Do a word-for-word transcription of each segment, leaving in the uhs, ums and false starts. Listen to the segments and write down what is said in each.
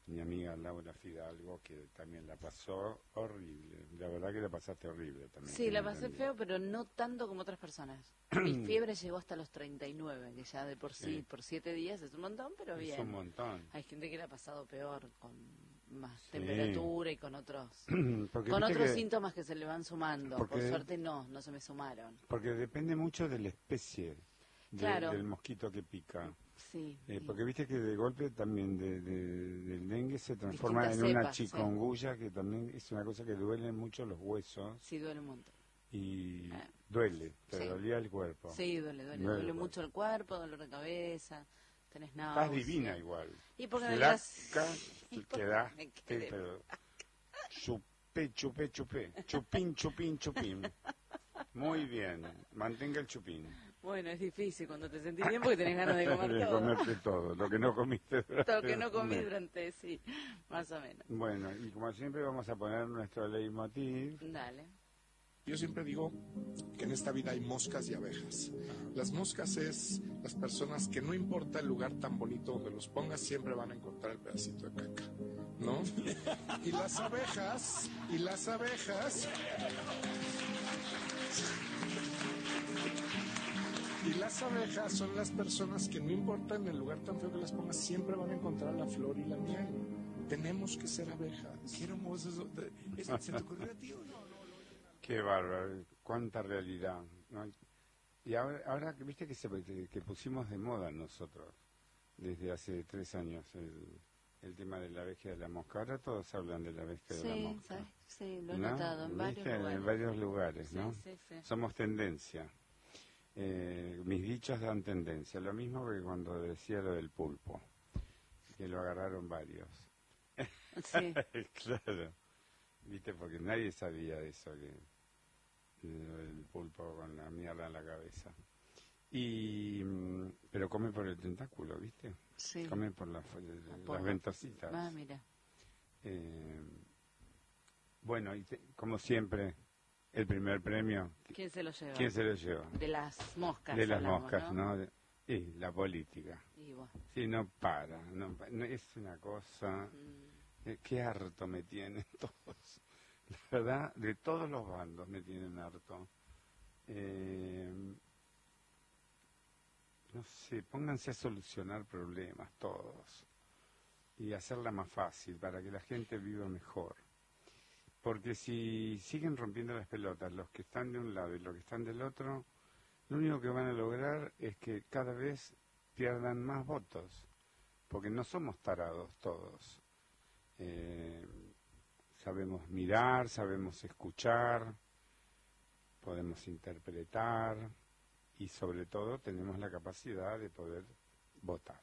mi amiga Laura Fidalgo, que también la pasó horrible. La verdad que la pasaste horrible también. Sí, la pasé feo, pero no tanto como otras personas. Mi fiebre llegó hasta los treinta y nueve, que ya de por sí, sí, por siete días es un montón, pero bien. Es un montón. Hay gente que la ha pasado peor, con más sí. temperatura y con otros con otros que, síntomas que se le van sumando. Porque, por suerte no, no se me sumaron. Porque depende mucho de la especie de, claro. del mosquito que pica. Sí, eh, sí. Porque viste que de golpe también de, de, del dengue se transforma en cepas, una chikungunya, sí. Que también es una cosa que duele mucho los huesos. Sí, duele un montón. Y eh, duele, te sí. dolía el cuerpo. Sí, duele, duele, duele, duele mucho el cuerpo, dolor de cabeza, tenés náusea. Estás divina igual. Y porque me las... quedaste, pero chupé, chupé, chupé, chupín, chupín, chupín. Muy bien, mantenga el chupín. Bueno, es difícil cuando te sentís bien porque tenés ganas de comer de todo. comerte todo, lo que no comiste durante... Todo lo que no comí durante, sí, más o menos. Bueno, y como siempre vamos a poner nuestro leitmotiv. Dale. Yo siempre digo que en esta vida hay moscas y abejas. Las moscas es las personas que no importa el lugar tan bonito donde los pongas, siempre van a encontrar el pedacito de caca, ¿no? Y las abejas, y las abejas... Y las abejas son las personas que no importa en el lugar tan feo que las pongas, siempre van a encontrar la flor y la miel. Tenemos que ser abejas. Qué hermoso eso. ¿Se te ocurrió a ti o no? Qué bárbaro, cuánta realidad, ¿no? Y ahora, ahora viste que, se, que pusimos de moda nosotros, desde hace tres años, el, el tema de la abeja y de la mosca. Ahora todos hablan de la abeja y sí, de la mosca. Sí, sí, lo he ¿no? notado en varios ¿Viste? lugares. En varios lugares, ¿no? Sí, sí, sí. Somos tendencia. Eh, mis dichos dan tendencia. Lo mismo que cuando decía lo del pulpo, que lo agarraron varios. Sí. Claro. Viste, porque nadie sabía eso, que el pulpo con la mierda en la cabeza. Y pero come por el tentáculo, ¿viste? Sí. Come por la, las ventositas. Ah, mira. Eh, bueno, y te, como siempre, el primer premio. ¿Quién se lo lleva? ¿Quién se lo lleva? De las moscas. De las hablamos, moscas, ¿no? ¿no? Y la política. Y bueno. Sí, no para, no, no es una cosa. Mm. Eh, qué harto me tienen todos. La verdad, de todos los bandos me tienen harto. Eh, no sé, pónganse a solucionar problemas todos y hacerla más fácil para que la gente viva mejor. Porque si siguen rompiendo las pelotas los que están de un lado y los que están del otro, lo único que van a lograr es que cada vez pierdan más votos, porque no somos tarados todos. Eh, sabemos mirar, sabemos escuchar, podemos interpretar y sobre todo tenemos la capacidad de poder votar.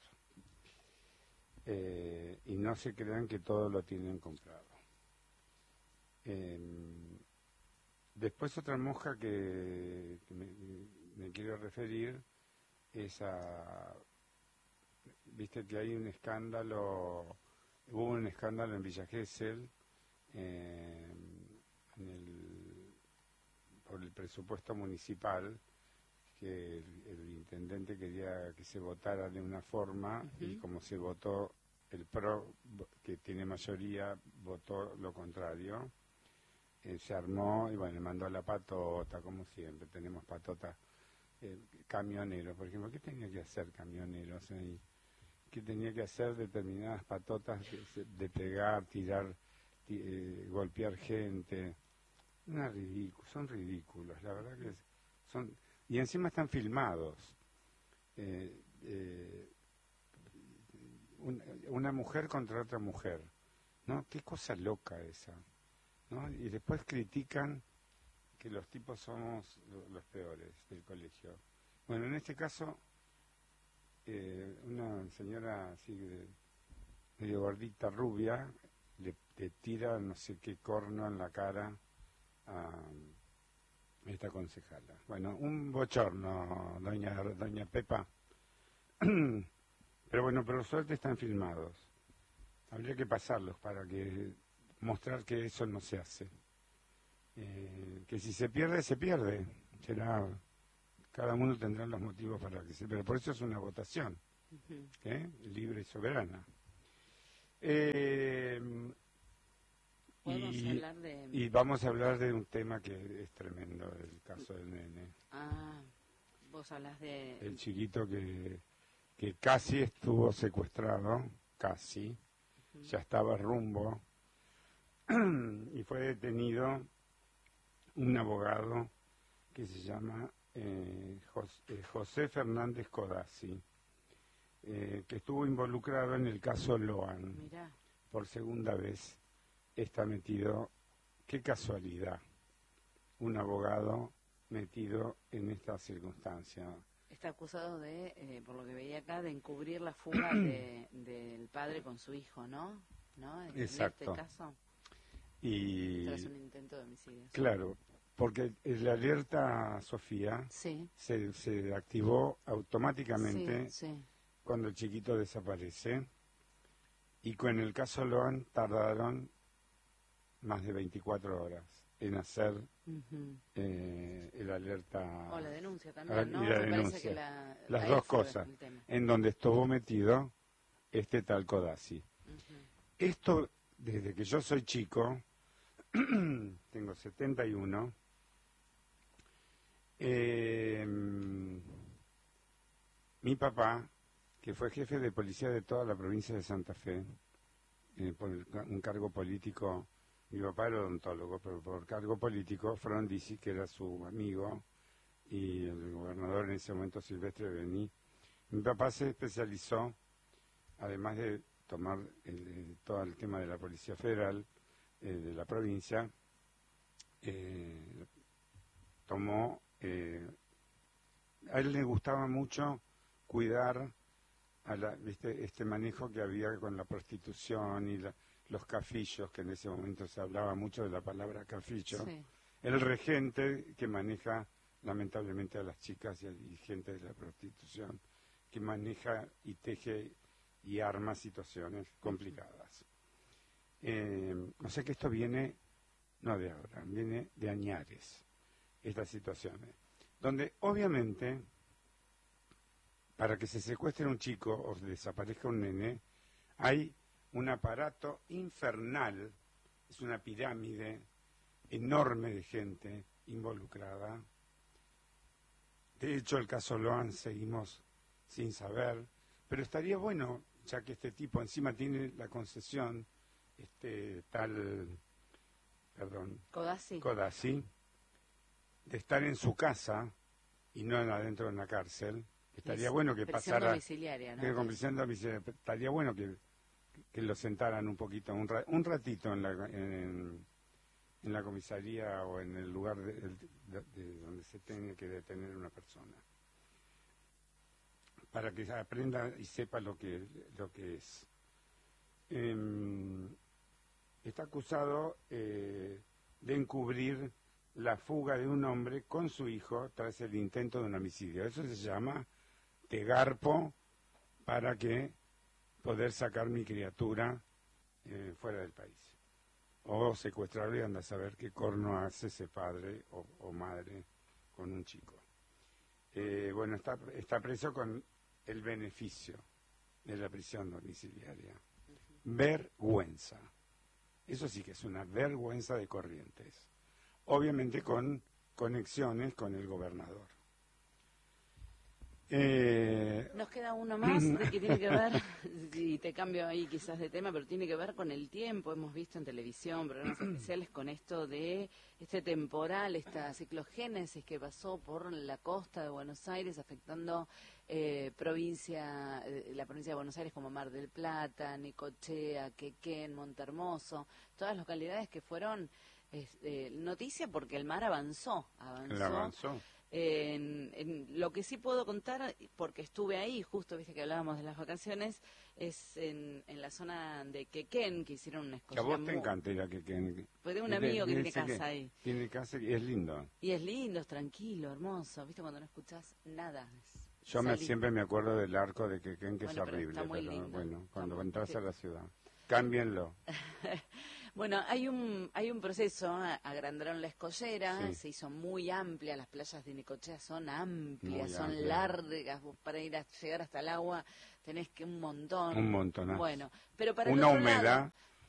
Eh, y no se crean que todo lo tienen comprado. Eh, después otra mosca que, que me, me quiero referir es a... Viste que hay un escándalo, hubo un escándalo en Villa Gesell, eh, en el, por el presupuesto municipal, que el, el intendente quería que se votara de una forma, uh-huh. Y como se votó, el PRO, que tiene mayoría, votó lo contrario. Eh, se armó y bueno, mandó a la patota, como siempre, tenemos patotas, eh, camioneros, por ejemplo. ¿Qué tenía que hacer camioneros ahí? ¿Qué tenía que hacer determinadas patotas de, de pegar, tirar, eh, golpear gente? Una ridícula, son ridículos, la verdad que es, son... Y encima están filmados. Eh, eh, una, una mujer contra otra mujer, ¿no? Qué cosa loca esa, ¿no? Y después critican que los tipos somos los peores del colegio. Bueno, en este caso, eh, una señora así de, medio gordita, rubia, le, le tira no sé qué corno en la cara a esta concejala. Bueno, un bochorno, doña, doña Pepa. Pero bueno, por suerte están filmados. Habría que pasarlos para que mostrar que eso no se hace. Eh, que si se pierde, se pierde. Será, cada uno tendrá los motivos para que se pierda. Por eso es una votación, ¿eh? Libre y soberana. Eh, a hablar de... Y vamos a hablar de un tema que es tremendo, el caso del nene. Ah, vos hablas de... El chiquito que, que casi estuvo secuestrado, casi, uh-huh. ya estaba rumbo, y fue detenido un abogado que se llama eh, José, eh, José Fernández Codazzi, eh, que estuvo involucrado en el caso Loan. Mirá. Por segunda vez está metido, qué casualidad, un abogado metido en esta circunstancia. Está acusado de, eh, por lo que veía acá, de encubrir la fuga de, del padre con su hijo, ¿no? ¿No? En, Exacto. En este caso. Y tras un intento de homicidio. Claro, porque la alerta Sofía sí. se, se activó automáticamente sí, sí. cuando el chiquito desaparece, y con el caso Loan tardaron más de veinticuatro horas en hacer uh-huh. eh, el alerta. O la denuncia también, ¿no? Y la Me denuncia. Que la, Las la dos cosas, en donde estuvo metido este tal Codazzi. Uh-huh. Esto, desde que yo soy chico, tengo setenta y uno, eh, mi papá, que fue jefe de policía de toda la provincia de Santa Fe, eh, por el, un cargo político, mi papá era odontólogo, pero por cargo político, Frondizi, que era su amigo, y el gobernador en ese momento, Silvestre Bení, mi papá se especializó, además de tomar el, el, todo el tema de la Policía Federal, eh, de la provincia, eh, tomó, eh, a él le gustaba mucho cuidar a la, ¿viste? Este manejo que había con la prostitución y la, los cafillos, que en ese momento se hablaba mucho de la palabra cafillo, sí. El regente que maneja lamentablemente a las chicas y, y gente de la prostitución, que maneja y teje y arma situaciones complicadas. Eh, o sea que esto viene, no de ahora, viene de añares, estas situaciones, donde obviamente para que se secuestre un chico o se desaparezca un nene, hay un aparato infernal, es una pirámide enorme de gente involucrada. De hecho, el caso Loan seguimos sin saber, pero estaría bueno, ya que este tipo encima tiene la concesión, este tal, perdón, Codazzi, Codazzi, de estar en su casa y no adentro de una cárcel. Estaría es bueno que prisión pasara domiciliaria, ¿no? Que con prisión domiciliaria, estaría bueno que, que lo sentaran un poquito, un, ra, un ratito en la, en, en la comisaría o en el lugar de, de, de donde se tiene que detener una persona, para que aprenda y sepa lo que, lo que es. Eh, está acusado eh, de encubrir la fuga de un hombre con su hijo tras el intento de un homicidio. Eso se llama te garpo para que poder sacar mi criatura eh, fuera del país. O secuestrarlo y anda a saber qué corno hace ese padre o, o madre con un chico. Eh, bueno, está, está preso con el beneficio de la prisión domiciliaria. Uh-huh. Vergüenza. Eso sí que es una vergüenza de Corrientes. Obviamente con conexiones con el gobernador. Eh, Nos queda uno más que tiene que ver, y te cambio ahí quizás de tema, pero tiene que ver con el tiempo. Hemos visto en televisión programas especiales con esto de este temporal, esta ciclogénesis que pasó por la costa de Buenos Aires, afectando eh, provincia, eh, la provincia de Buenos Aires como Mar del Plata, Necochea, Quequén, Montehermoso, todas las localidades que fueron eh, noticia porque el mar avanzó, avanzó. avanzó. En, en lo que sí puedo contar, porque estuve ahí, justo viste que hablábamos de las vacaciones, es en, en la zona de Quequén, que hicieron una excursión. A vos te muy... encanta ir a Quequén. Pues tengo un amigo que tiene casa que ahí. Tiene casa y es lindo. Y es lindo, es tranquilo, hermoso, viste cuando no escuchás nada. Yo me, siempre me acuerdo del arco de Quequén, que bueno, es horrible, pero, pero lindo, bueno, cuando muy... entras a la ciudad. Cámbienlo. Bueno, hay un hay un proceso, agrandaron la escollera, sí. Se hizo muy amplia, las playas de Necochea son amplias, muy son amplia. largas, vos para ir a llegar hasta el agua tenés que un montón. Un montón. Bueno, pero para una el otro humedad. lado,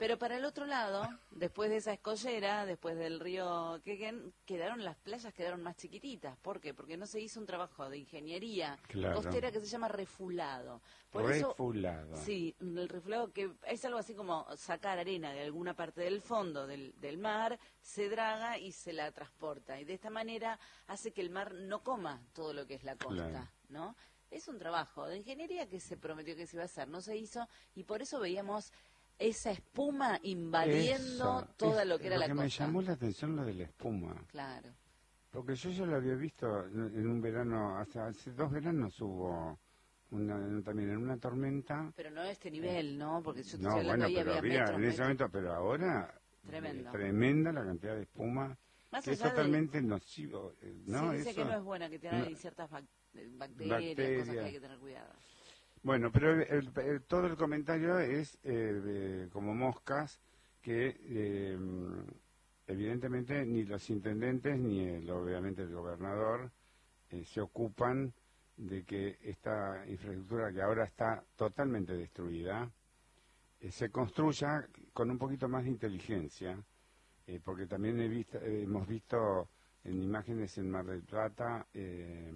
Pero para el otro lado, después de esa escollera, después del río Quequén, quedaron las playas, quedaron más chiquititas. ¿Por qué? Porque no se hizo un trabajo de ingeniería Claro. costera que se llama refulado. Por Refulado. Eso, sí, el refulado que es algo así como sacar arena de alguna parte del fondo del, del mar, se draga y se la transporta. Y de esta manera hace que el mar no coma todo lo que es la costa, Claro. ¿no? Es un trabajo de ingeniería que se prometió que se iba a hacer, no se hizo, y por eso veíamos esa espuma invadiendo Eso, todo es lo que era lo la que costa. me llamó la atención lo de la espuma. Claro. Porque yo ya lo había visto en en un verano, hace, hace dos veranos hubo una, también en una tormenta. Pero no a este nivel, ¿no? Porque yo te No, estoy hablando bueno, ahí pero había había metros, en ese metros. momento, pero ahora Tremendo. eh, tremenda la cantidad de espuma, Más que es allá del- totalmente nocivo, eh, ¿no? sí, dice Eso- que no es buena, que tiene no- ahí ciertas bac- eh, bacterias, cosas que Bacterias. hay que tener cuidado. Bueno, pero el- el- el- todo el comentario es eh, de- como moscas que eh, evidentemente ni los intendentes ni el, obviamente el gobernador eh, se ocupan de que esta infraestructura que ahora está totalmente destruida eh, se construya con un poquito más de inteligencia, eh, porque también he visto, eh, hemos visto en imágenes en Mar del Plata eh,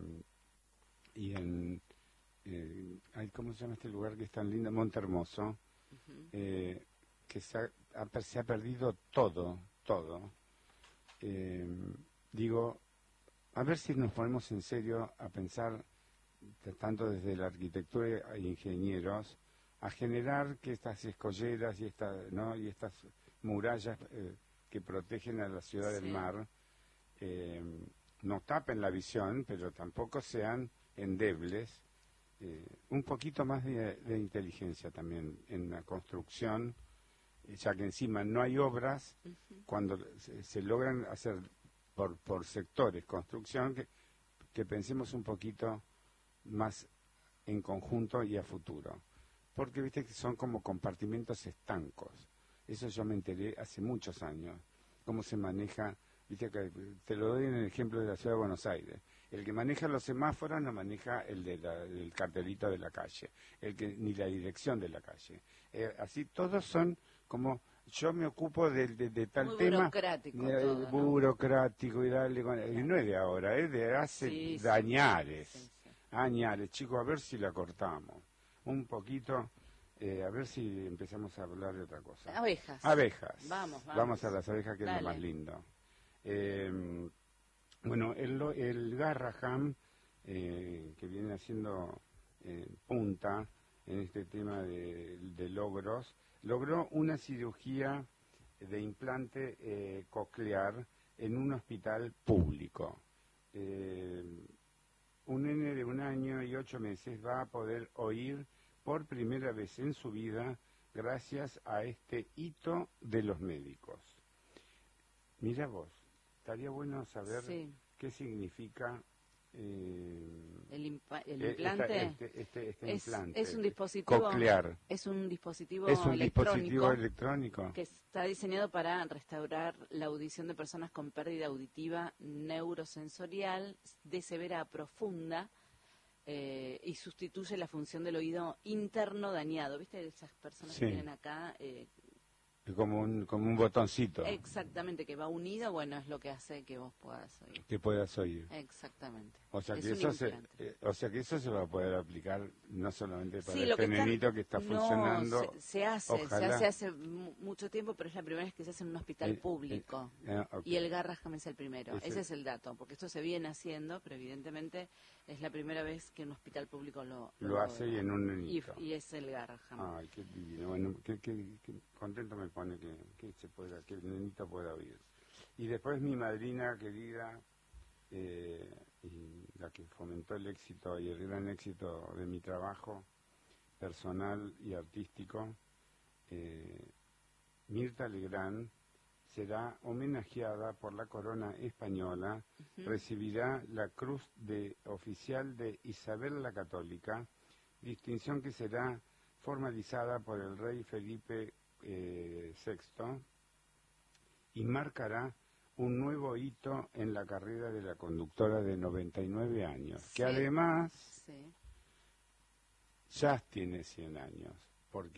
y en eh, ay, ¿cómo se llama este lugar que es tan lindo? Monte Hermoso, Ujú. eh, que se ha, ha per- se ha perdido todo, todo. Eh, digo, a ver si nos ponemos en serio a pensar, t- tanto desde la arquitectura e ingenieros, a generar que estas escolleras y, esta, ¿no? y estas murallas eh, que protegen a la ciudad Sí. del mar eh, no tapen la visión, pero tampoco sean endebles. Eh, un poquito más de, de inteligencia también en la construcción, eh, ya que encima no hay obras, Ujú. cuando se, se logran hacer por, por sectores construcción, que, que pensemos un poquito más en conjunto y a futuro. Porque viste que son como compartimentos estancos. Eso yo me enteré hace muchos años, cómo se maneja, viste que te lo doy en el ejemplo de la ciudad de Buenos Aires. El que maneja los semáforos no maneja el de la, el cartelito de la calle, el que ni la dirección de la calle. Eh, así todos son como yo me ocupo de, de, de tal Muy tema burocrático eh, todo, ¿no? burocrático y dale con, y no es de ahora, es de hace Sí, sí, dañares, sí, sí. añares, chicos, a ver si la cortamos un poquito, eh, a ver si empezamos a hablar de otra cosa. Abejas. Abejas. Vamos, vamos. Vamos a las abejas, que Dale. es lo más lindo. Eh, bueno, el, lo- el Garraham, eh, que viene haciendo eh, punta en este tema de, de logros, logró una cirugía de implante eh, coclear en un hospital público. Eh, un nene de un año y ocho meses va a poder oír por primera vez en su vida gracias a este hito de los médicos. Mira vos, estaría bueno saber Sí. qué significa eh, El, impa- el eh, implante esta- este, este, este es, implante es un dispositivo coclear. es un dispositivo Es un electrónico dispositivo electrónico. que está diseñado para restaurar la audición de personas con pérdida auditiva neurosensorial de severa a profunda, eh, y sustituye la función del oído interno dañado. ¿Viste esas personas Sí. que tienen acá? Eh, Como un, como un botoncito exactamente, que va unido, bueno, es lo que hace que vos puedas oír. que puedas oír. Exactamente. O sea, Es que un eso se, implante. eh, o sea que eso se va a poder aplicar no solamente para Sí, este lo que están- nenito que está no, funcionando. se, se hace, se Ojalá. hace hace mu- mucho tiempo, pero es la primera vez que se hace en un hospital Eh, público. eh, ah, ok. Y el Garraham es el primero. Ese- Ese es el dato, porque esto se viene haciendo, pero evidentemente es la primera vez que un hospital público lo, Lo hace logra. y en un Y, nenito. y es el Garraham. Ay, qué divino. Bueno, qué, qué- qué contento me pone que, que se pueda, que el nenito pueda oír. Y después mi madrina querida, eh, y la que fomentó el éxito y el gran éxito de mi trabajo personal y artístico, eh, Mirta Legrand, será homenajeada por la corona española, Ujú. recibirá la Cruz de Oficial de Isabel la Católica, distinción que será formalizada por el rey Felipe eh, sexto y marcará un nuevo hito en la carrera de la conductora de noventa y nueve años, Sí. que además Sí. ya tiene cien años, porque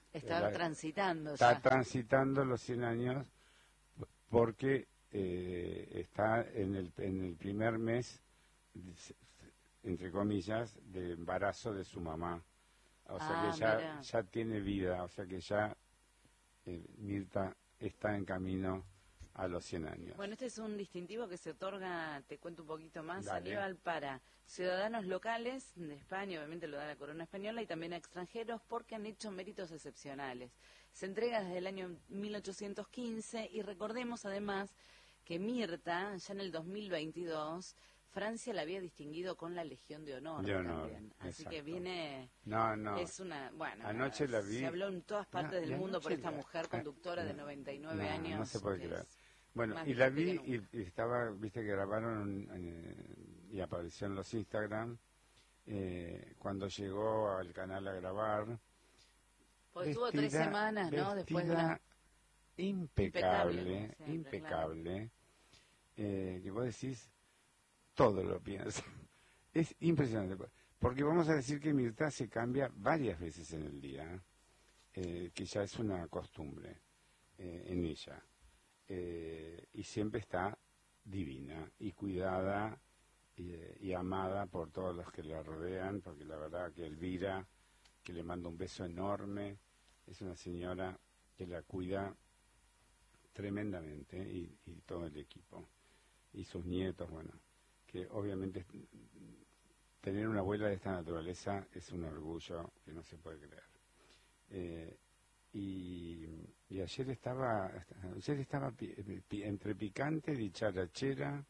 Estaba la, transitando está ya. transitando los cien años porque eh, está en el, en el primer mes, entre comillas, de embarazo de su mamá. O sea Ah, que ya, mira. ya tiene vida, o sea que ya eh, Mirta está en camino a los cien años. Bueno, este es un distintivo que se otorga, te cuento un poquito más, Dale. Aníbal, para ciudadanos locales de España, obviamente lo da la corona española, y también a extranjeros porque han hecho méritos excepcionales. Se entrega desde el año mil ochocientos quince y recordemos además que Mirta, ya en el dos mil veintidós, Francia la había distinguido con la Legión de Honor, De honor, también. Así exacto. que viene... No, no. Es una, bueno, Anoche la vi. se habló en todas partes No, del y mundo por anoche esta la- mujer conductora de noventa y nueve no, años. no se puede que creer. es Bueno, más y la vigente vi que y, y estaba, viste que grabaron eh, y apareció en los Instagram eh, cuando llegó al canal a grabar. Porque estuvo tres Vestida- semanas, ¿no? Después de vestida una... impecable, Impecable, siempre, impecable, eh, que vos decís, todo lo piensa. Es impresionante, porque vamos a decir que Mirta se cambia varias veces en el día, eh, que ya es una costumbre eh, en ella, eh, y siempre está divina y cuidada y, eh, y amada por todos los que la rodean, porque la verdad que Elvira, que le manda un beso enorme, es una señora que la cuida tremendamente, y, y todo el equipo, y sus nietos, bueno, que obviamente tener una abuela de esta naturaleza es un orgullo que no se puede creer. Eh, y, y ayer estaba, ayer estaba pi, pi, entre picante, dicharachera,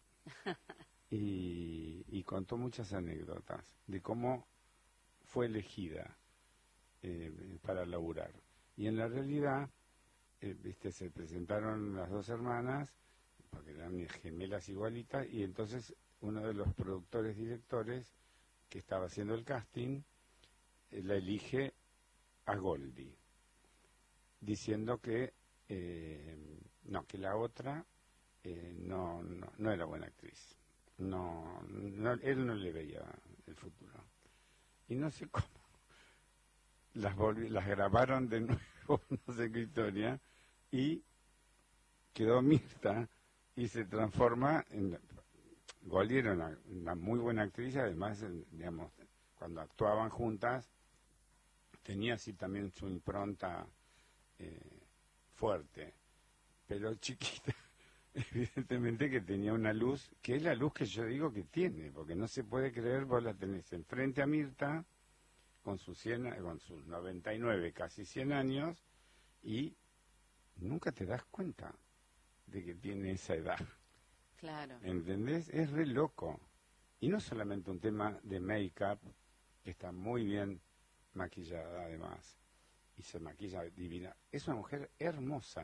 y, y contó muchas anécdotas de cómo fue elegida eh, para laburar. Y en la realidad, eh, viste, se presentaron las dos hermanas, porque eran gemelas igualitas, y entonces uno de los productores directores que estaba haciendo el casting eh, la elige a Goldie, diciendo que eh, no, que la otra eh, no, no, no era buena actriz. No, no, él no le veía el futuro. Y no sé cómo. Las, volví, las grabaron de nuevo, no sé qué historia, y quedó Mirta y se transforma en... Goldie era una, una muy buena actriz, además, digamos, cuando actuaban juntas, tenía así también su impronta eh, fuerte, pero chiquita, evidentemente que tenía una luz, que es la luz que yo digo que tiene, porque no se puede creer, vos la tenés enfrente a Mirta, con sus, cien, con sus noventa y nueve, casi cien años, y nunca te das cuenta de que tiene esa edad. Claro. ¿Entendés? Es re loco. Y no solamente un tema de make-up, que está muy bien maquillada además, y se maquilla divina. Es una mujer hermosa.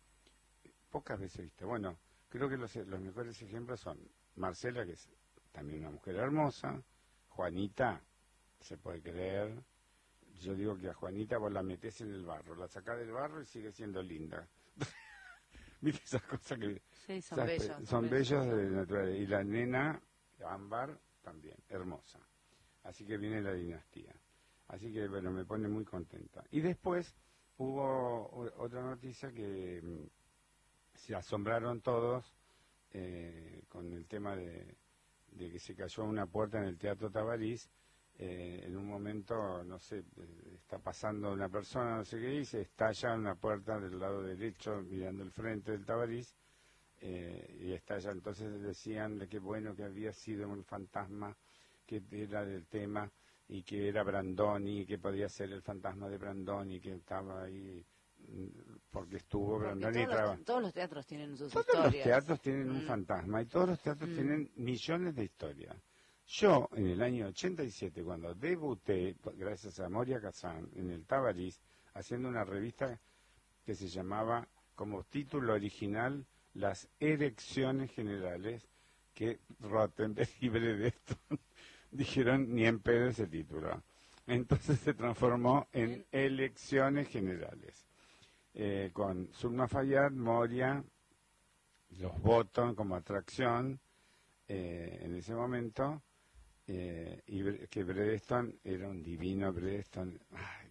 Pocas veces viste. Bueno, creo que los, los mejores ejemplos son Marcela, que es también una mujer hermosa, Juanita, se puede creer. Yo digo que a Juanita vos la metés en el barro, la sacás del barro y sigue siendo linda. ¿Viste esas cosas que... Sí, son esas, bellos. Son, son bellos de naturaleza. Y la nena, Ámbar, también, hermosa. Así que viene la dinastía. Así que, bueno, me pone muy contenta. Y después hubo otra noticia que mmm, se asombraron todos eh, con el tema de, de que se cayó una puerta en el Teatro Tabarís. Eh, en un momento, no sé, eh, está pasando una persona, no sé qué, y se estalla una puerta del lado derecho, mirando el frente del Tabarís, eh, y estalla. Entonces decían de que bueno, que había sido un fantasma, que era del tema, y que era Brandoni, que podía ser el fantasma de Brandoni, que estaba ahí, porque estuvo porque Brandoni. Todos, traba... todos los teatros tienen sus todos historias. Los teatros tienen mm. un fantasma, y todos los teatros mm. tienen millones de historias. Yo, en el año ochenta y siete, cuando debuté, gracias a Moria Kazan, en el Tabarís, haciendo una revista que se llamaba, como título original, Las Erecciones Generales, que Rottenberg y Bredeston dijeron ni en pedo ese título. Entonces se transformó en Elecciones Generales, eh, con Zulma Fayad, Moria, los Botton como atracción, eh, en ese momento... Eh, y que Bredeston era un divino Bredeston, ay,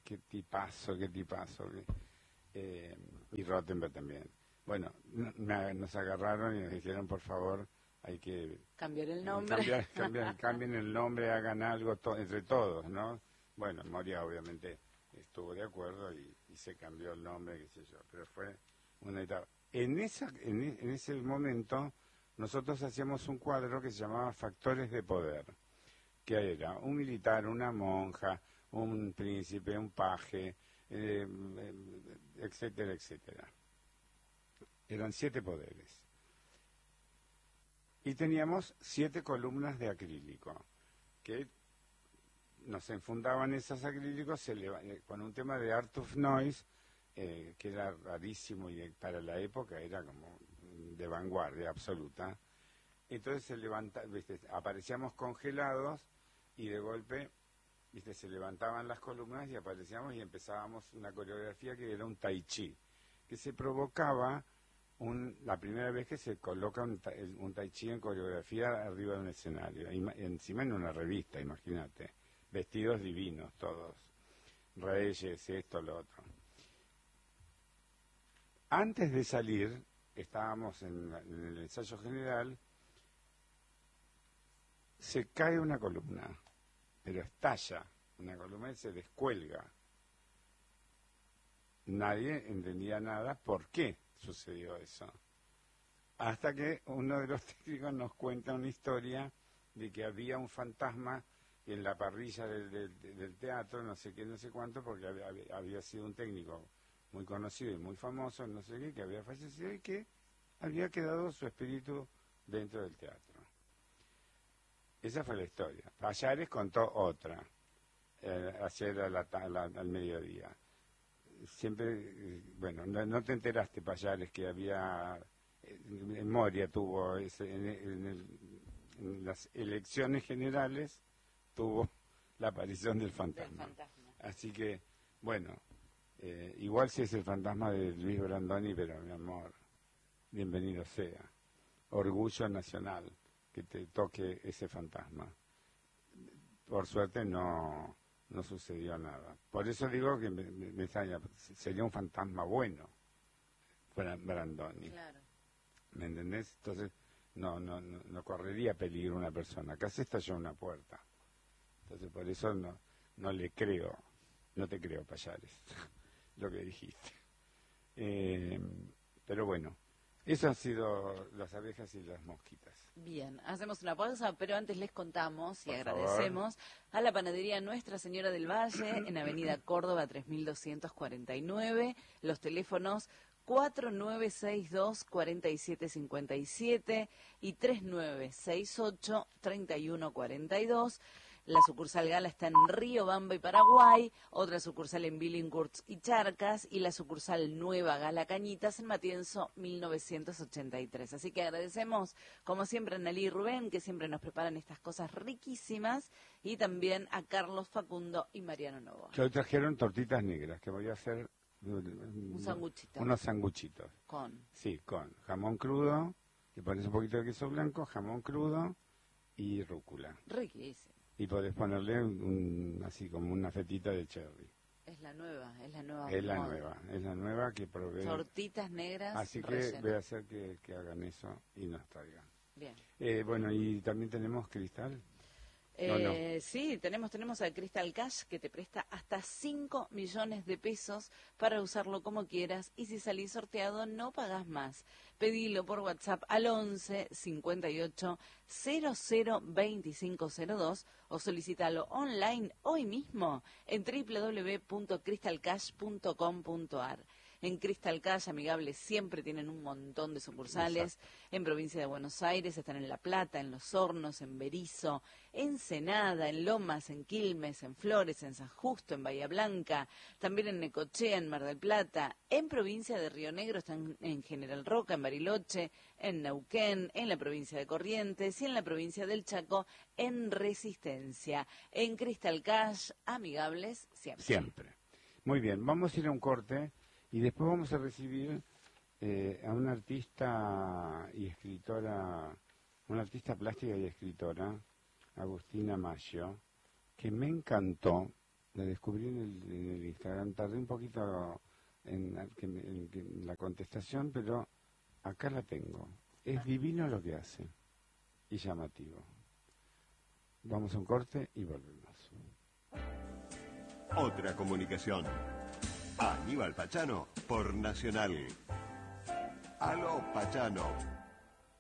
qué tipazo, qué tipazo. Qué, eh, y Rottenberg también. Bueno, me, nos agarraron y nos dijeron, por favor, hay que... Cambiar el nombre. Cambiar, cambiar, cambien el nombre, hagan algo to, entre todos, ¿no? Bueno, Moria obviamente estuvo de acuerdo y, y se cambió el nombre, qué sé yo, pero fue una etapa. En, esa, en, en ese momento nosotros hacíamos un cuadro que se llamaba Factores de Poder, que era un militar, una monja, un príncipe, un paje, eh, etcétera, etcétera. Eran siete poderes. Y teníamos siete columnas de acrílico, que nos enfundaban esos acrílicos se leva, eh, con un tema de Art of Noise, eh, que era rarísimo y para la época era como de vanguardia absoluta. Entonces se levanta, ¿viste? Aparecíamos congelados y de golpe, ¿viste? Se levantaban las columnas y aparecíamos y empezábamos una coreografía que era un tai chi, que se provocaba un, la primera vez que se coloca un, un tai chi en coreografía arriba de un escenario, Ima, encima en una revista, imagínate, vestidos divinos todos, reyes, esto, lo otro. Antes de salir, estábamos en, en el ensayo general, se cae una columna, pero estalla una columna y se descuelga. Nadie entendía nada por qué sucedió eso. Hasta que uno de los técnicos nos cuenta una historia de que había un fantasma en la parrilla del, del, del teatro, no sé qué, no sé cuánto, porque había, había sido un técnico muy conocido y muy famoso, no sé qué, que había fallecido y que había quedado su espíritu dentro del teatro. Esa fue la historia. Pallares contó otra, eh, ayer a la, a la, al mediodía. Siempre, eh, bueno, no, no te enteraste, Pallares, que había, en eh, Moria tuvo, ese, en, en, el, en las elecciones generales, tuvo la aparición del fantasma. Del fantasma. Así que, bueno, eh, igual si es el fantasma de Luis Brandoni, pero mi amor, bienvenido sea. Orgullo nacional que te toque ese fantasma. Por suerte no, no sucedió nada. Por eso digo que me, me, me extraña, sería un fantasma bueno, Brandoni. Claro. ¿Me entendés? Entonces no, no, no, no correría peligro una persona. Acá se estalló una puerta. Entonces por eso no, no le creo, no te creo, Pallares, lo que dijiste. Eh, pero bueno, eso han sido las abejas y las mosquitas. Bien, hacemos una pausa, pero antes les contamos y Por agradecemos favor. a la panadería Nuestra Señora del Valle en Avenida Córdoba tres mil doscientos cuarenta y nueve, los teléfonos cuatro nueve seis dos, cuatro siete cinco siete y tres nueve seis ocho, tres uno cuatro dos. La sucursal Gala está en Río Bamba y Paraguay, otra sucursal en Billinghurst y Charcas, y la sucursal Nueva Gala Cañitas en Matienzo mil novecientos ochenta y tres. Así que agradecemos, como siempre, a Nelly y Rubén, que siempre nos preparan estas cosas riquísimas, y también a Carlos Facundo y Mariano Novoa. Que hoy trajeron tortitas negras, que voy a hacer Un sanguchito. unos sanguchitos. Con. Sí, con jamón crudo, le pones un poquito de queso blanco, jamón crudo y rúcula. Riquísimo. Y podés ponerle un, un, así como una fetita de cherry. Es la nueva, es la nueva. Es la moda. nueva, es la nueva que probé. Tortitas negras. Así que rellenas. voy a hacer que, que hagan eso y nos traigan. Bien. Eh, bueno, y también tenemos cristal. Eh, No, no. Sí, tenemos, tenemos a Crystal Cash, que te presta hasta cinco millones de pesos para usarlo como quieras, y si salís sorteado no pagás más. Pedilo por WhatsApp al once cincuenta y ocho cero cero veinticinco cero dos o solicítalo online hoy mismo en doble u doble u doble u punto crystal cash punto com punto a r. En Crystal Cash, amigables, siempre tienen un montón de sucursales. Exacto. En provincia de Buenos Aires están en La Plata, en Los Hornos, en Berisso, en Ensenada, en Lomas, en Quilmes, en Flores, en San Justo, en Bahía Blanca, también en Necochea, en Mar del Plata. En provincia de Río Negro están en General Roca, en Bariloche, en Neuquén, en la provincia de Corrientes y en la provincia del Chaco, en Resistencia. En Crystal Cash, amigables, siempre. Siempre. Muy bien, vamos a ir a un corte. Y después vamos a recibir eh, a una artista y escritora, una artista plástica y escritora, Agustina Maggio, que me encantó La descubrí en el, en el Instagram. Tardé un poquito en, en, en, en la contestación, pero acá la tengo. Es divino lo que hace. Y llamativo. Vamos a un corte y volvemos. Otra comunicación. Aníbal Pachano por Nacional. Aló Pachano.